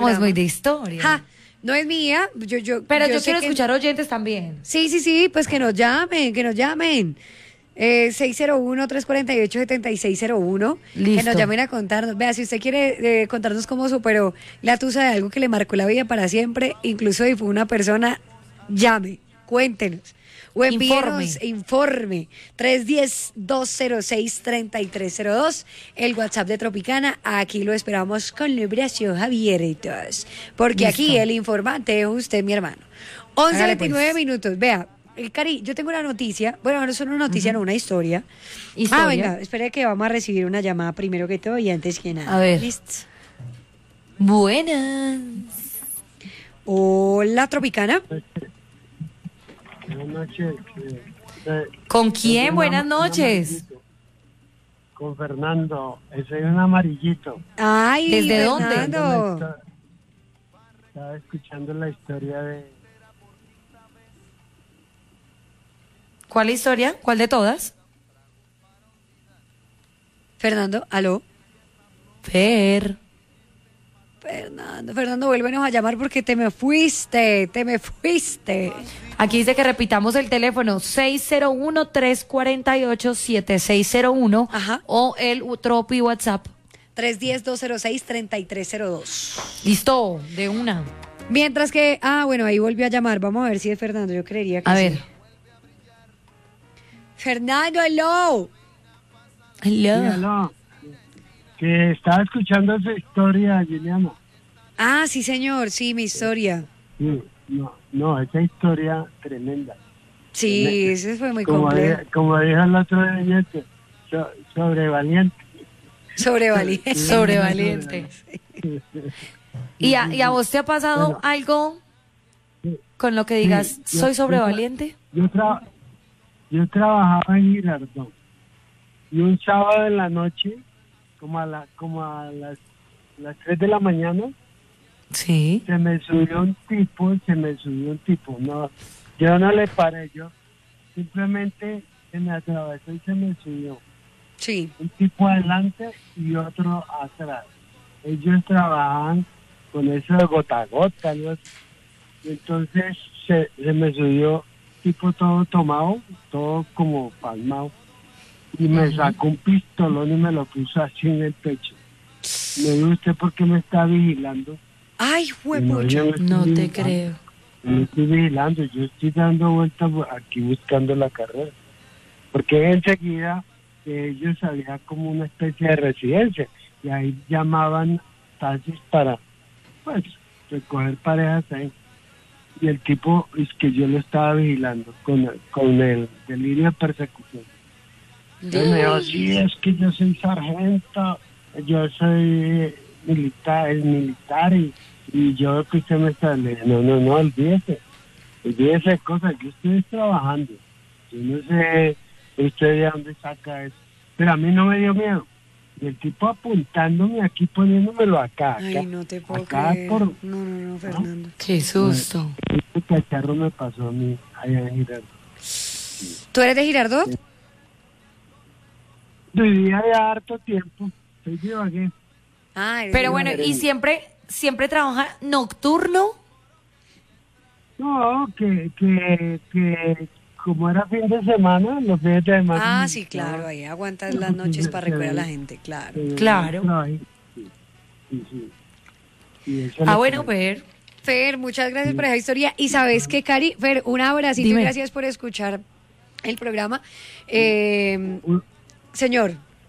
programa. es muy de historia. Ja, no es mía, Pero yo sé quiero que- escuchar oyentes también. Sí, pues que nos llamen, que nos llamen. 601-348-7601. Que Listo. nos llamen a contarnos. Vea, si usted quiere contarnos cómo superó la tusa de algo que le marcó la vida para siempre, incluso si fue una persona, llame, cuéntenos. O envíenos informe. 310-206-3302. El WhatsApp de Tropicana. Aquí lo esperamos con los brazos abiertos. Porque Listo. aquí el informante es usted, mi hermano. 11:29 pues. minutos. Vea, Cari, yo tengo una noticia. Bueno, no es una noticia, no, una historia. Historia. Venga, espere que vamos a recibir una llamada primero que todo y antes que nada. A ver. Listo. Buenas. Hola, Tropicana. Buenas noches. ¿Con quién? Buenas noches. Con Fernando. Soy un amarillito. Ay, ¿Desde dónde? Fernando. Estaba escuchando la historia de... ¿Cuál historia? ¿Cuál de todas? Fernando, aló. Fer. Fernando, vuélvenos a llamar porque te me fuiste. Aquí dice que repitamos el teléfono 601-348-7601 Ajá. o el Tropi WhatsApp. 310-206-3302. Listo, de una. Mientras que, bueno, ahí volvió a llamar. Vamos a ver si es Fernando. Yo creería que A sí. ver. Fernando, hello. Hello. Míralo, que estaba escuchando esa historia, Juliana. Sí, señor. Sí, mi historia. Sí, no, esa historia tremenda. Sí, ese fue muy Como complejo. dijo el otro oyente, sobrevaliente. Sobrevaliente. Sobrevaliente. ¿Y a vos te ha pasado Bueno. algo con lo que digas, Sí, soy sobrevaliente? Yo trabajaba en Girardot y un sábado en la noche, como a las 3 de la mañana, Sí. se me subió un tipo. No, yo no le paré, yo simplemente se me atravesó y se me subió. Sí. Un tipo adelante y otro atrás. Ellos trabajaban con eso de gota a gota, ¿no? Entonces se me subió tipo todo tomado, todo como palmado, y me sacó un pistolón y me lo puso así en el pecho. Me dijo, ¿usted por qué me está vigilando? Ay, Y huepucha. yo estoy No te vigilando, creo. no estoy vigilando, yo estoy dando vueltas aquí buscando la carrera. Porque enseguida ellos había como una especie de residencia y ahí llamaban taxis para, pues, recoger parejas ahí. Y el tipo es que yo lo estaba vigilando con el delirio de persecución. Entonces me dijo, sí, es que yo soy sargento, yo soy militar y yo que usted me está... Le dije, no, olvídese de cosas, yo estoy trabajando. Yo no sé usted de dónde saca eso. Pero a mí no me dio miedo. Y el tipo apuntándome aquí, poniéndomelo acá. Ay, no te puedo acá creer. No, Fernando. Qué susto. Este cacharro me pasó a mí allá en Girardot. ¿Tú eres de Girardot? Vivía de harto tiempo. Soy de Ibagué. Eres Pero de bueno, Ibagué. ¿y siempre trabaja nocturno? No, que como era fin de semana, los fines de semana... Sí, claro, ahí aguantas las noches para recoger a la gente, claro. Claro. Sí. Y eso Bueno, lo que- Fer. Fer, muchas gracias por esa historia. Y sabes qué, Cari, Fer, un abracito y Dime. gracias por escuchar el programa. un, Señor,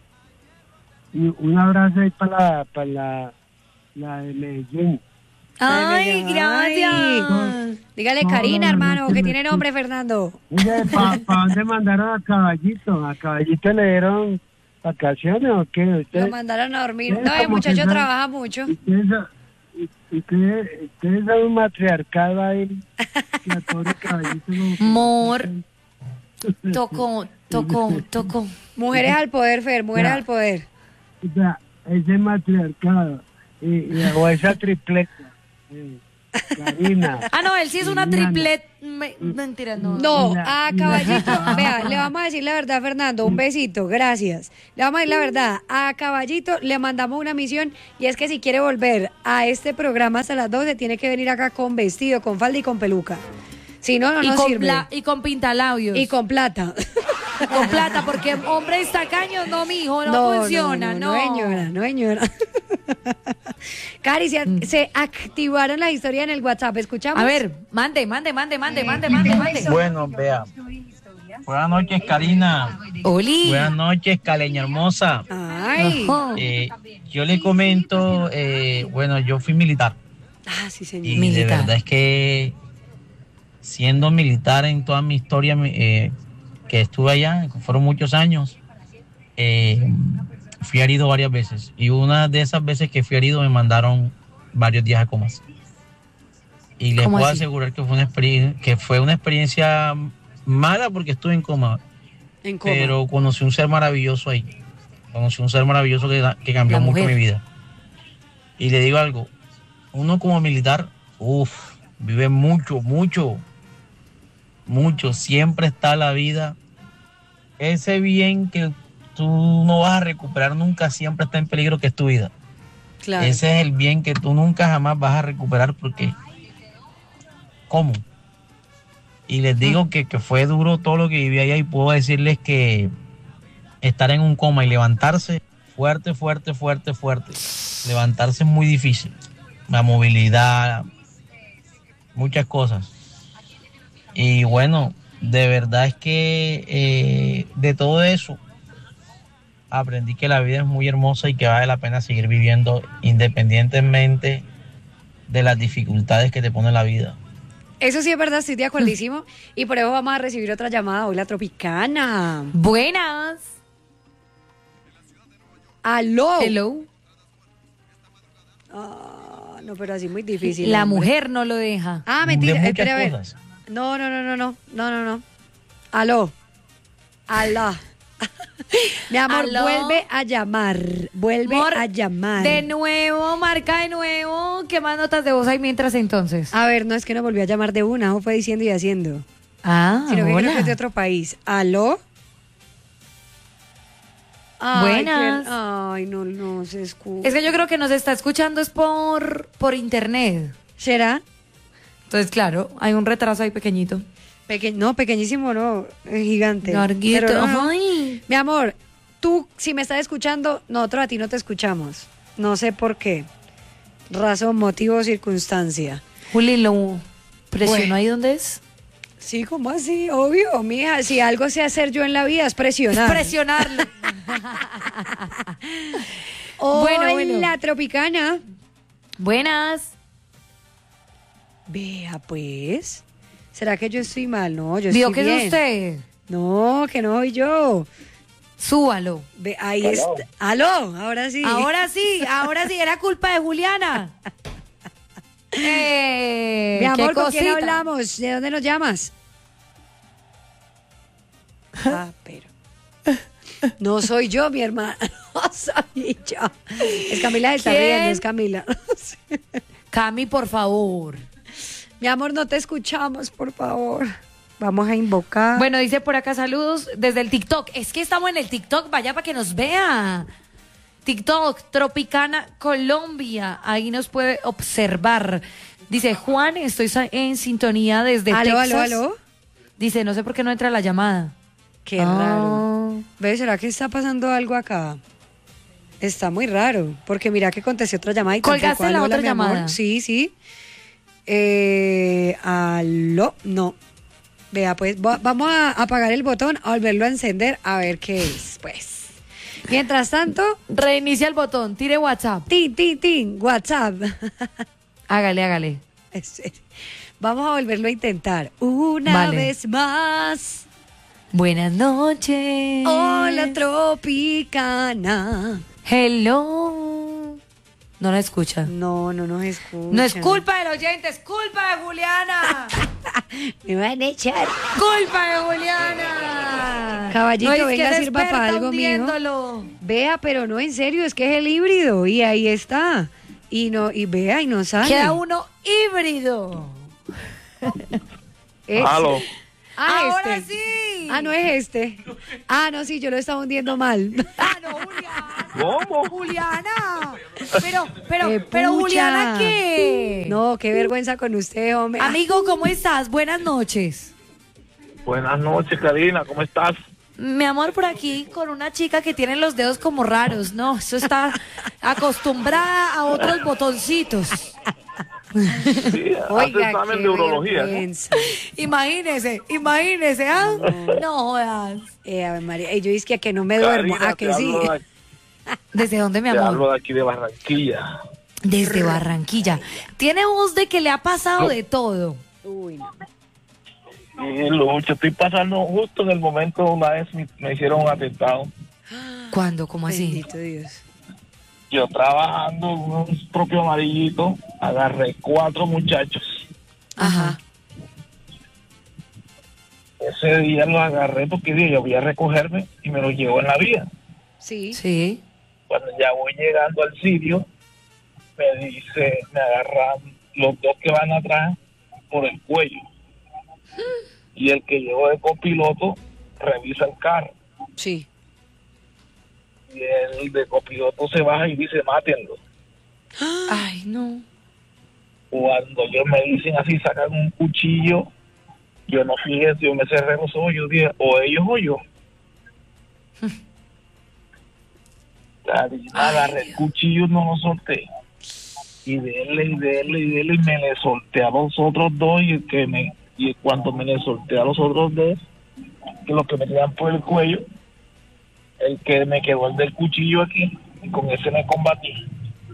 un abrazo ahí para la de Medellín. Ay, gracias. dígale No, Karina, no, hermano, no, que no, tiene no. nombre, Fernando. Oye, ¿para dónde mandaron a Caballito? ¿A Caballito le dieron vacaciones o qué? Lo ¿Ustedes mandaron a dormir. Sí, No, el como muchacho que son- trabaja mucho. ustedes son un matriarcado ahí? Que a pobre Caballito no- Mor. Tocó. Mujeres al poder, Fer, mujeres Ya. al poder. O sea, ese matriarcado o esa tripleta. Karina. No, él sí es una Liliana. Mentira, no. No, a Caballito, vea, le vamos a decir la verdad, Fernando, un besito, gracias. Le vamos a decir la verdad, a Caballito le mandamos una misión y es que si quiere volver a este programa hasta las 12 tiene que venir acá con vestido, con falda y con peluca. Si no, no nos sirve. Y con pintalabios. Y con plata. Con plata, porque hombres tacaños, no, mijo, no funciona, no. No, señora. Cari, se activaron las historias en el WhatsApp, ¿escuchamos? A ver, mande. Bueno, vea. Buenas noches, Karina. Oli. Buenas noches, Caleña hermosa. Ay. Yo le comento, bueno, yo fui militar. Ah, sí, señor. Y de verdad es que siendo militar en toda mi historia que estuve allá, que fueron muchos años, fui herido varias veces. Y una de esas veces que fui herido me mandaron varios días a comas. Y les puedo asegurar que fue una experiencia mala porque estuve en coma. Pero conocí un ser maravilloso ahí. Conocí un ser maravilloso que cambió mucho mi vida. Y le digo algo, uno como militar, vive mucho. Siempre está la vida. Ese bien que tú no vas a recuperar nunca, siempre está en peligro, que es tu vida. Claro. Ese es el bien que tú nunca jamás vas a recuperar, porque ¿cómo? Y les digo que fue duro todo lo que viví allá, y puedo decirles que estar en un coma y levantarse fuerte. Levantarse es muy difícil. La movilidad, muchas cosas. Y bueno, de verdad es que de todo eso aprendí que la vida es muy hermosa y que vale la pena seguir viviendo independientemente de las dificultades que te pone la vida. Eso sí es verdad, estoy de acuerdísimo. Y por eso vamos a recibir otra llamada. Hola, Tropicana. Buenas. Aló. Hello. No, pero así muy difícil. La hombre. mujer no lo deja. Mentira. De Espera, a ver. cosas. No. Aló. Mi amor, ¿Aló? vuelve a llamar. A llamar. De nuevo, marca de nuevo. ¿Qué más notas de voz hay mientras entonces? A ver, no es que no volvió a llamar de una, o fue diciendo y haciendo. Sino que creo que es de otro país. ¿Aló? Buenas. Ay, no se escucha. Es que yo creo que nos está escuchando es por internet. ¿Será? Entonces, claro, hay un retraso ahí pequeñito. Pequeñísimo, no, es gigante. Larguito. Pero no. Ay. Mi amor, tú, si me estás escuchando, nosotros a ti no te escuchamos. No sé por qué. Razón, motivo, circunstancia. Juli, ¿lo presionó Bueno. ahí donde es? Sí, ¿cómo así? Obvio, mija. Si algo sé hacer yo en la vida es presionar. Presionarlo. Hola, Tropicana. Buenas. Vea, pues. ¿Será que yo estoy mal? No, yo estoy ¿Vio que bien. es usted? No, que no soy yo. Súbalo. Ve, ahí está. Aló, ahora sí. Ahora sí, era culpa de Juliana. Mi amor, qué ¿con quién cosita. hablamos? ¿De dónde nos llamas? Pero. No soy yo, mi hermana. No soy yo. Es Camila, está ¿Quién? riendo, es Camila. Cami, por favor. Mi amor, no te escuchamos, por favor. Vamos a invocar. Bueno, dice por acá saludos desde el TikTok. Es que estamos en el TikTok, vaya para que nos vea. TikTok, Tropicana Colombia. Ahí nos puede observar. Dice, Juan, estoy en sintonía desde Texas. Aló. Dice, no sé por qué no entra la llamada. Qué raro. ¿Ves? ¿Será que está pasando algo acá? Está muy raro, porque mira que contesté otra llamada y ¿Colgaste tampoco, la aló, otra mi amor. llamada? Sí. Aló, no. Vea, pues vamos a apagar el botón, a volverlo a encender, a ver qué es, pues. Mientras tanto, Reinicia el botón, tire WhatsApp. tin, WhatsApp. Hágale. Vamos a volverlo a intentar una Vale. vez más. Buenas noches. Hola, Tropicana. Hello. No la escucha. No nos escucha. No es culpa del oyente, es culpa de Juliana. Me van a echar. Culpa de Juliana. Caballito, No, es venga, que es sirva experta para algo, mijo. hundiéndolo. Vea, pero no, en serio, es que es el híbrido y ahí está. Y vea, y no sale. Queda uno híbrido. Aló. Ahora este. sí. No es este. No, sí, yo lo estaba hundiendo mal. No, Juliana. ¿Cómo? Juliana. Pero Pucha. Juliana, ¿qué? No, qué vergüenza con usted, hombre. Amigo, ¿cómo estás? Buenas noches. Buenas noches, Karina, ¿cómo estás? Mi amor, por aquí con una chica que tiene los dedos como raros. No, eso está acostumbrada a otros botoncitos. Sí, hace Oiga, examen qué de urología. vergüenza. Imagínese, ¿ah? No jodas. Ave María, yo dije que no me duermo. Karina, Que te sí. hablo de- ¿Desde dónde, mi Te amor? hablo de aquí de Barranquilla. Desde Barranquilla. Tiene voz de que le ha pasado de todo. Uy, no. Lucho, estoy pasando justo en el momento una vez me hicieron un atentado. ¿Cuándo? ¿Cómo así? Bendito Dios. Yo trabajando en un propio amarillito, agarré 4 muchachos. Ajá. Ese día los agarré porque dije, yo voy a recogerme y me los llevo en la vía. Sí. Sí. Cuando ya voy llegando al sitio, me agarran los 2 que van atrás por el cuello. Y el que llevo de copiloto revisa el carro. Sí. Y el de copiloto se baja y dice, mátenlo. Ay, no. Cuando ellos me dicen así, sacan un cuchillo, yo no fijé, yo me cerré los ojos, yo dije, o ellos o yo. Agarré el cuchillo, no lo solté. Y dele, y me le solté a los otros 2 y cuando me le solté a los otros 2, que los que me tenían por el cuello, el que me quedó el del cuchillo aquí, y con ese me combatí.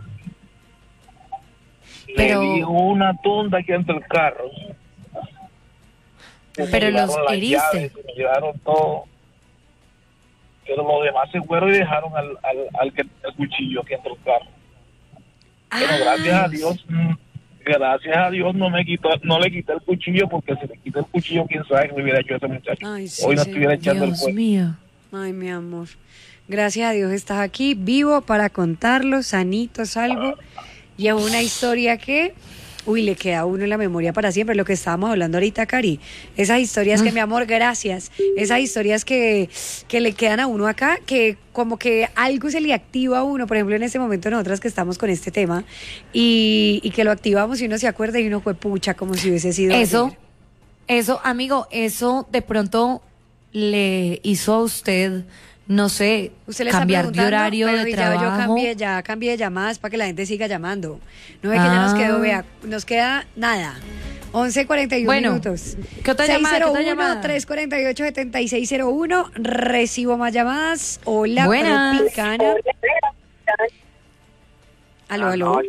Pero- Le di una tunda aquí entre el carro. Se me Pero los llevaron las heriste. llaves, se me llevaron todo. Pero los demás se fueron y dejaron al que el cuchillo aquí entre el carro. Pero gracias a Dios no le quité el cuchillo, porque si le quité el cuchillo, quién sabe qué me hubiera hecho ese muchacho. Ay, sí, Hoy no sí. estuviera echando el Dios cuello. mío. Ay, mi amor. Gracias a Dios estás aquí, vivo para contarlo, sanito, salvo. Y es una historia que, le queda a uno en la memoria para siempre. Lo que estábamos hablando ahorita, Cari. Esas historias que, mi amor, gracias. Esas historias que le quedan a uno acá, que como que algo se le activa a uno. Por ejemplo, en este momento nosotras que estamos con este tema y que lo activamos y uno se acuerda y uno fue pucha, como si hubiese sido Eso, amigo, eso de pronto le hizo a usted, no sé, Usted le está cambiar de preguntando, horario pero de ya trabajo. yo cambié de llamadas para que la gente siga llamando. No ve que ya nos quedó, vea, nos queda nada. 11:41 Bueno, minutos. ¿qué otra llamada? ¿Qué otra llamada? 348-7601. Recibo más llamadas. Hola, Buenas. Tropicana. Aló.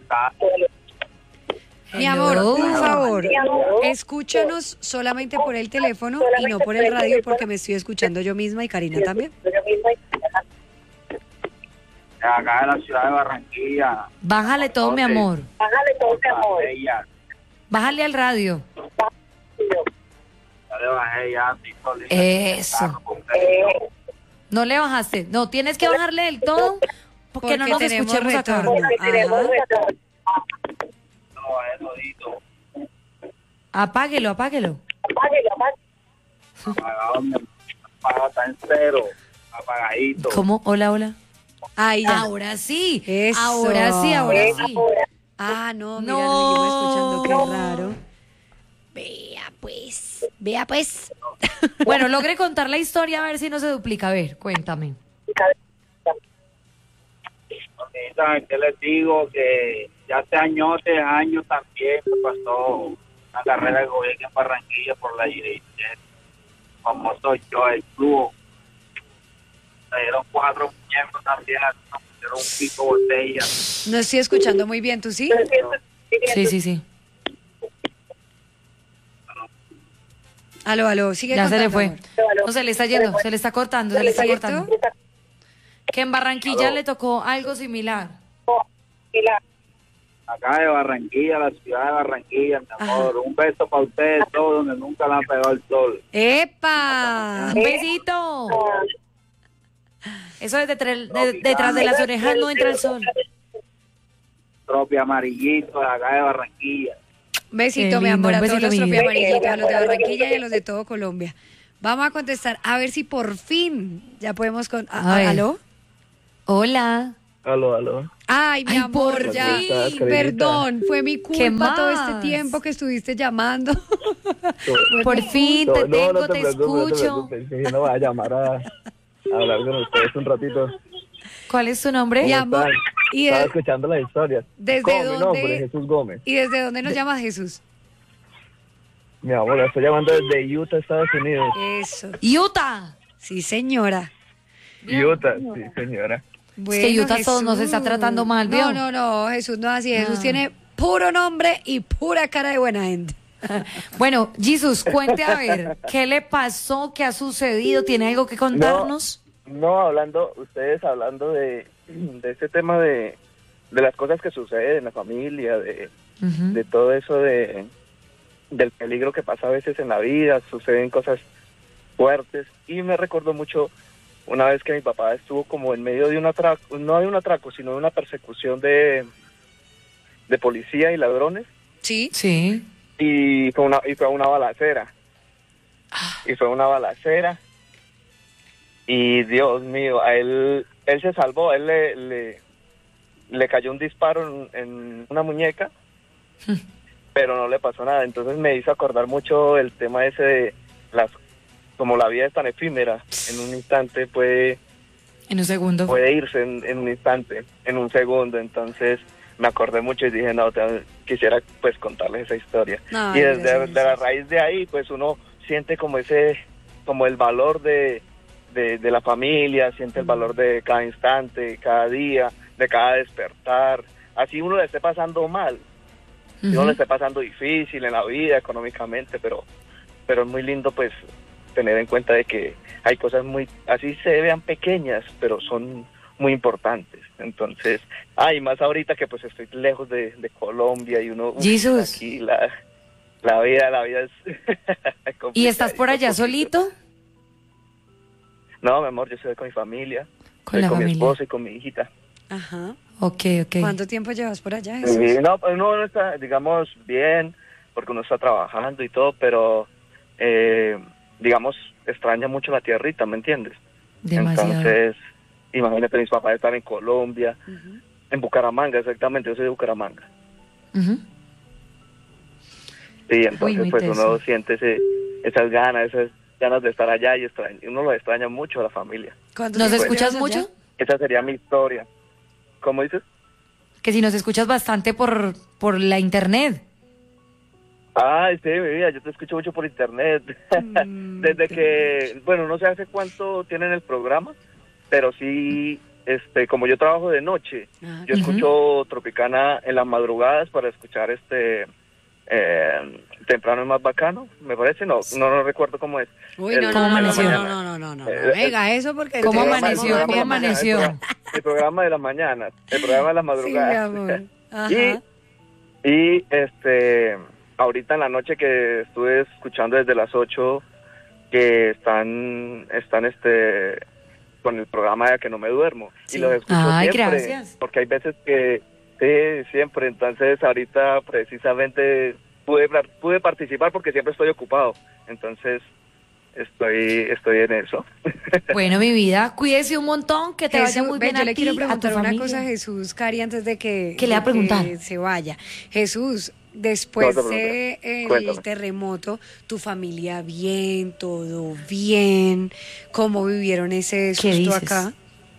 Mi amor, Hello. un favor, escúchanos solamente por el teléfono y no por el radio, porque me estoy escuchando yo misma y Karina también. Acá de la ciudad de Barranquilla. Bájale todo, mi amor. Ella, Bájale al radio. ya le bajé ya. Eso. No le bajaste. No, tienes que bajarle del todo porque no nos tenemos escuchemos acá. retorno. Ajá. Apáguelo. Apagado, está en cero. Apagadito. ¿Cómo? Hola. Ahí ya. Ahora sí. Eso. Ahora sí. No, mira, No. lo seguimos escuchando, qué raro. Vea pues. Bueno, logré contar la historia a ver si no se duplica. A ver, cuéntame. ¿Qué les digo? Que ya hace años también me pasó una carrera de gobierno en Barranquilla por la dirección. Famoso yo, el club. Me dieron 4 muñecos también, nos pusieron un pico botella. No estoy escuchando muy bien, ¿tú sí? Sí. Aló, sigue Ya se le contando, fue. amor. No, se le está yendo, se le está cortando, ¿Cierto? Que en Barranquilla le tocó algo similar. Acá de Barranquilla, la ciudad de Barranquilla, mi amor. Un beso para ustedes todos, donde nunca le han pegado el sol. ¡Epa! ¡Un besito! Eso es detrás de las orejas no entra el sol. Propio amarillito de acá de Barranquilla. Besito, mi amor, a todos los tropiamarillitos, a los de Barranquilla y a los de todo Colombia. Vamos a contestar, a ver si por fin ya podemos ¿aló? Hola. Aló. Ay, mi amor, por ya. fin. Perdón, fue mi ¿Qué culpa todo más? este tiempo que estuviste llamando. Por fin te tengo, te escucho. No me voy a llamar a hablar con ustedes un ratito. ¿Cuál es tu nombre? Mi amor, Estaba escuchando las historias. ¿Desde ¿Cómo? dónde? Mi nombre es Jesús Gómez. ¿Y desde dónde nos llamas, Jesús? Mi amor, estoy llamando desde Utah, Estados Unidos. Eso. Utah. Sí, señora. Utah, sí, señora. Bueno, Es que Utah Jesús. nos está tratando mal, ¿vio? No, Jesús no es así. No. Jesús tiene puro nombre y pura cara de buena gente. Bueno, Jesús, cuente a ver, ¿qué le pasó? ¿Qué ha sucedido? ¿Tiene algo que contarnos? No, ustedes hablando de este tema de las cosas que suceden en la familia, de todo eso del peligro que pasa a veces en la vida, suceden cosas fuertes, y me recordó mucho una vez que mi papá estuvo como en medio de un atraco, no de un atraco, sino de una persecución de policía y ladrones, Sí. Sí. y fue una balacera. Y fue una balacera. Y Dios mío, a él se salvó, a él le cayó un disparo en una muñeca, pero no le pasó nada. Entonces me hizo acordar mucho el tema ese de como la vida es tan efímera, en un instante En un segundo. puede irse en un instante, en un segundo. Entonces me acordé mucho y dije, quisiera pues contarles esa historia. No, y desde gracias. de la raíz de ahí, pues uno siente como el valor de la familia, siente el valor de cada instante, cada día, de cada despertar. Así uno le esté pasando mal, si uno le esté pasando difícil en la vida, económicamente, pero es muy lindo pues tener en cuenta de que hay cosas así se vean pequeñas, pero son muy importantes. Entonces, y más ahorita que pues estoy lejos de Colombia y uno Jesús. aquí la vida es ¿Y estás por allá complicadito. solito? No, mi amor, yo estoy con mi familia, Con la mi familia. esposa y con mi hijita. Ajá. Ok. ¿Cuánto tiempo llevas por allá, Jesús? Sí, no, pues uno está, digamos, bien, porque uno está trabajando y todo, pero, digamos, extraña mucho la tierrita, ¿me entiendes? Demasiado. Entonces, imagínate, mis papás están en Colombia, en Bucaramanga, exactamente, yo soy de Bucaramanga. Ujú. Sí, entonces, muy pues teso. uno siente esas ganas de estar allá y uno lo extraña mucho a la familia. ¿Cuánto ¿Nos tiempo escuchas llevas allá? mucho? Esa sería mi historia. ¿Cómo dices? Que si nos escuchas bastante por la internet. Sí, mi vida, yo te escucho mucho por internet. Desde que, bueno, no sé hace cuánto tienen el programa, pero sí, como yo trabajo de noche, yo escucho Tropicana en las madrugadas para escuchar temprano es más bacano, me parece, no recuerdo cómo es. Uy, El- no, ¿Cómo no, no, amaneció? no, venga, eso porque... ¿Cómo entonces amaneció? vamos a- ¿Cómo amaneció? El programa de la mañana, el programa de las Sí, mi madrugadas. amor. Ajá. Y ahorita en la noche que estuve escuchando desde las 8 que están con el programa de Que No Me Duermo. Sí. Y los escucho Ay, siempre, gracias. porque hay veces que sí, siempre. Entonces ahorita precisamente pude participar porque siempre estoy ocupado. Entonces estoy en eso. Bueno, mi vida, cuídese un montón, que te vaya Jesús, muy ven, bien yo a le ti, quiero a tu preguntar una familia. cosa a Jesús, Cari, antes de que, ¿Qué le va a preguntar? que se vaya. Jesús, después No te del preocupes. Cuéntame. terremoto, tu familia bien, todo bien, ¿cómo vivieron ese ¿Qué susto dices? acá?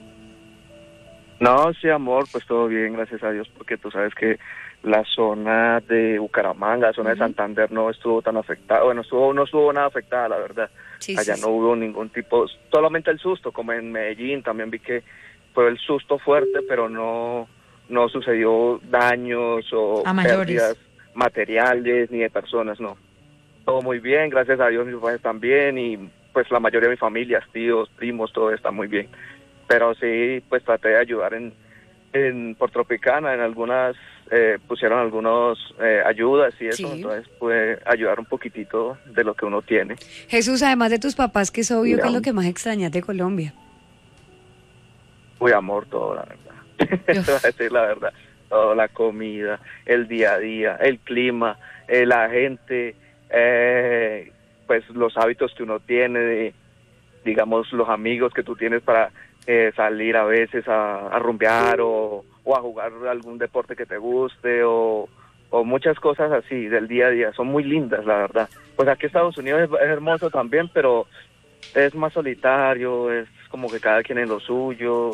No, sí, amor, pues todo bien, gracias a Dios, porque tú sabes que la zona de Bucaramanga, la zona de Santander no estuvo tan afectada, no estuvo nada afectada, la verdad. Sí, Allá sí, no hubo ningún tipo, solamente el susto, como en Medellín también vi que fue el susto fuerte, pero no sucedió daños o A mayores. pérdidas materiales ni de personas, no. Todo muy bien, gracias a Dios mis padres están bien y pues la mayoría de mi familia, tíos, primos, todo está muy bien. Pero sí, pues traté de ayudar por Tropicana, en algunas, pusieron algunos ayudas y eso, Sí. entonces pude ayudar un poquitito de lo que uno tiene. Jesús, además de tus papás, que es obvio Mira. que es lo que más extrañas de Colombia. Muy amor todo, la verdad. Te voy a decir la verdad. todo, la comida, el día a día, el clima, la gente, pues los hábitos que uno tiene, digamos los amigos que tú tienes para salir a veces a rumbear o a jugar algún deporte que te guste o muchas cosas así del día a día. Son muy lindas, la verdad. Pues aquí Estados Unidos es hermoso también, pero es más solitario, es como que cada quien en lo suyo,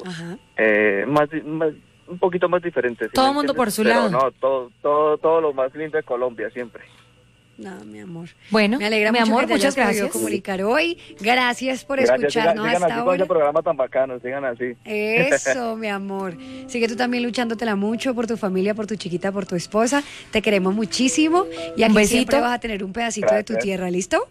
un poquito más diferente. ¿Sí? Todo el mundo por su lado. No, todo lo más lindo de Colombia siempre. No, mi amor. Bueno, me alegra mi mucho amor, que te muchas hayas podido gracias. comunicar hoy. Gracias por escucharnos sigan hasta así con ahora. ese programa tan bacano, sigan así. Eso, mi amor. Sigue tú también luchándotela mucho por tu familia, por tu chiquita, por tu esposa. Te queremos muchísimo y aquí siempre vas a tener un pedacito de tu tierra, ¿listo?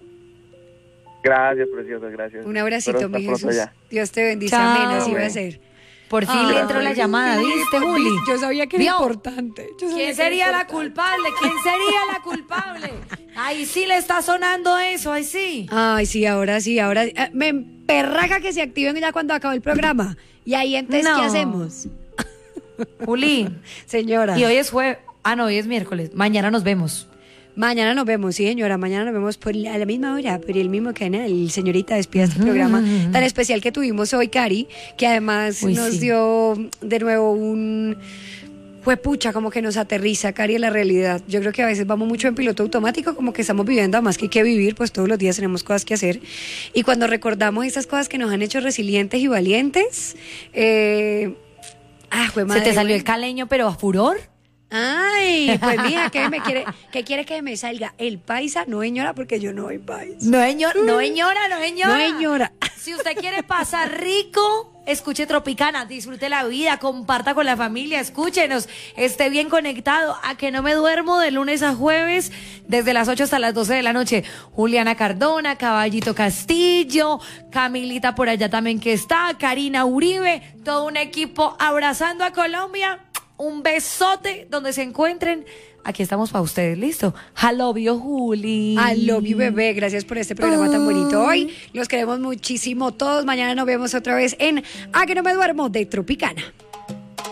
Gracias, preciosa, gracias. Un abracito, mi Jesús. Dios te bendice, Chao. amén, así va a ser. Por fin le entró la llamada, ¿viste, Juli? Yo sabía que era importante. ¿Quién sería la culpable? ¿Quién sería la culpable? Ahí sí le está sonando eso, ahí sí. Ay, sí, ahora sí, ahora me emperraga que se activen ya cuando acabe el programa. Y ahí entonces, ¿qué hacemos? Juli. Señora. Y hoy es jueves. Ah, no, hoy es miércoles. Mañana nos vemos. Mañana nos vemos, sí, señora. Mañana nos vemos a la misma hora, por el mismo canal. Señorita, despida este programa tan especial que tuvimos hoy, Cari, que además nos dio de nuevo un juepucha, como que nos aterriza, Cari, en la realidad. Yo creo que a veces vamos mucho en piloto automático, como que estamos viviendo, además que hay que vivir, pues todos los días tenemos cosas que hacer. Y cuando recordamos estas cosas que nos han hecho resilientes y valientes, ¿Se te salió el caleño, pero a furor? Ay, pues mija, ¿qué quiere que me salga? El paisa, no señora, porque yo no soy paisa. No señora. Si usted quiere pasar rico, escuche Tropicana, disfrute la vida, comparta con la familia, escúchenos, esté bien conectado. A que no me duermo de lunes a jueves, desde las 8 hasta las 12 de la noche. Juliana Cardona, Caballito Castillo, Camilita por allá también que está, Karina Uribe, todo un equipo abrazando a Colombia. Un besote donde se encuentren. Aquí estamos para ustedes, ¿listo? I love you, Juli. I love you, bebé. Gracias por este programa tan bonito hoy. Los queremos muchísimo todos. Mañana nos vemos otra vez en A que no me duermo de Tropicana.